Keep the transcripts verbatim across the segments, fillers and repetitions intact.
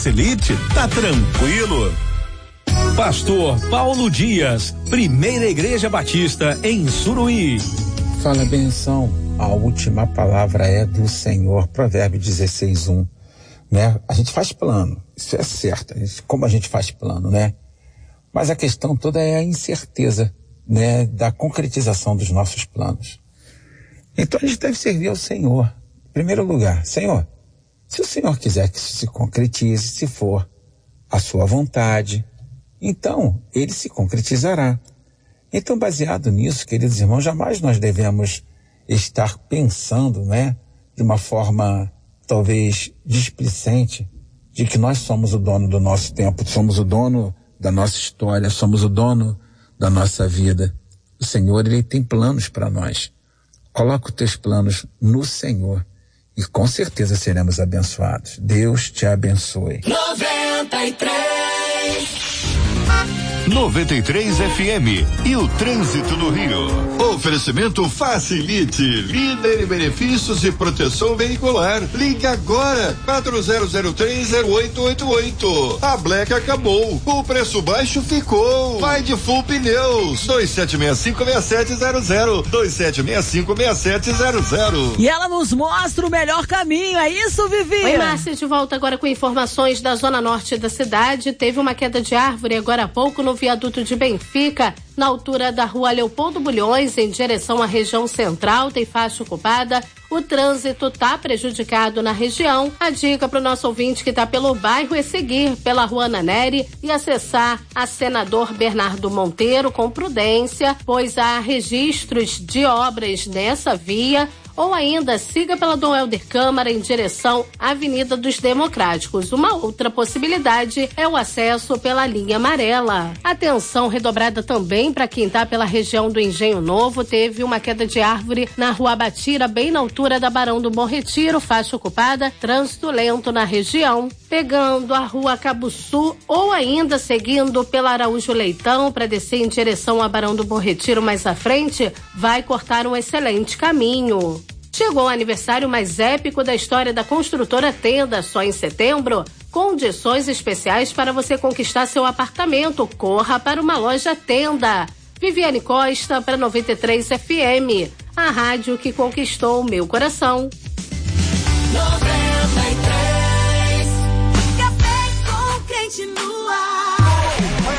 Facilite, tá tranquilo. Pastor Paulo Dias, Primeira Igreja Batista em Suruí. Fala, benção. A última palavra é do Senhor, Provérbios dezesseis, um. Né? A gente faz plano, isso é certo, a gente, como a gente faz plano, né? Mas a questão toda é a incerteza, né, da concretização dos nossos planos. Então a gente deve servir ao Senhor. Em primeiro lugar, Senhor, se o Senhor quiser que isso se concretize, se for a sua vontade, então ele se concretizará. Então, baseado nisso, queridos irmãos, jamais nós devemos estar pensando, né, de uma forma talvez displicente, de que nós somos o dono do nosso tempo, somos o dono da nossa história, somos o dono da nossa vida. O Senhor, ele tem planos para nós. Coloca os teus planos no Senhor e com certeza seremos abençoados. Deus te abençoe. noventa e três noventa e três F M e o trânsito no Rio. Oferecimento Facilite, líder em benefícios e proteção veicular. Ligue agora, quatro zero zero três zero oito oito oito. A Black acabou, o preço baixo ficou. Vai de Full Pneus, dois sete seis cinco seis sete zero zero, dois sete seis cinco seis sete zero zero. E ela nos mostra o melhor caminho, é isso, Vivi? Oi, Márcia, de volta agora com informações da zona norte da cidade. Teve uma queda de árvore agora há pouco no viaduto de Benfica, na altura da rua Leopoldo Bulhões, em direção à região central, tem faixa ocupada. O trânsito está prejudicado na região. A dica para o nosso ouvinte que está pelo bairro é seguir pela rua Ana Nery e acessar a Senador Bernardo Monteiro com prudência, pois há registros de obras nessa via. Ou ainda siga pela Dom Helder Câmara em direção à Avenida dos Democráticos. Uma outra possibilidade é o acesso pela linha amarela. Atenção redobrada também para quem está pela região do Engenho Novo. Teve uma queda de árvore na rua Batira, bem na altura da Barão do Bom Retiro, faixa ocupada, trânsito lento na região. Pegando a rua Cabuçu ou ainda seguindo pela Araújo Leitão para descer em direção a Barão do Bom Retiro mais à frente, vai cortar um excelente caminho. Chegou o aniversário mais épico da história da construtora Tenda, só em setembro. Condições especiais para você conquistar seu apartamento. Corra para uma loja Tenda. Viviane Costa para noventa e três F M, a rádio que conquistou o meu coração. noventa e três Café com Crente no ar.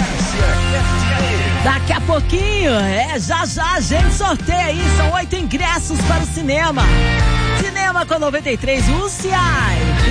Daqui a pouquinho, é, já já a gente sorteia aí, são oito ingressos para o cinema. Cinema com noventa e três, U C I.